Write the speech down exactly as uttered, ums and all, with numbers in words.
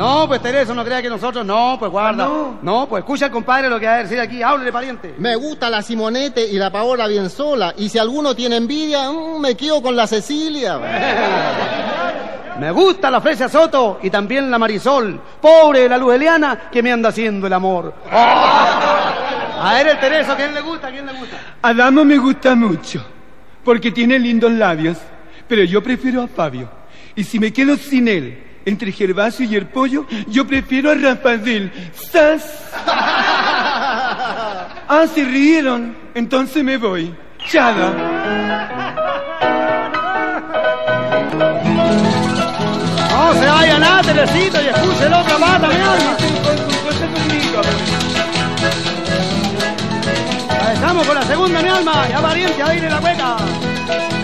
No, pues Teresa, no crea que nosotros... No, pues guarda. Ah, no. No, pues escucha al compadre lo que va a decir aquí. Háblele, pariente. Me gusta la Simonete y la Paola bien sola. Y si alguno tiene envidia, mmm, me quedo con la Cecilia. Me gusta la Fresia Soto y también la Marisol. Pobre la Luz Eliana que me anda haciendo el amor. Oh. A ver, el Teresa, ¿quién le gusta? ¿Quién le gusta? Adamo me gusta mucho, porque tiene lindos labios, pero yo prefiero a Fabio. Y si me quedo sin él, entre Gervasio y el pollo, yo prefiero a Rafael. ¡Sas! Ah, se rieron, entonces me voy. Chada. No se vaya nada, Teresito, y escuche la otra pata, mi alma. Estamos con la segunda, mi alma. Ya pariente, a ir en la cueca.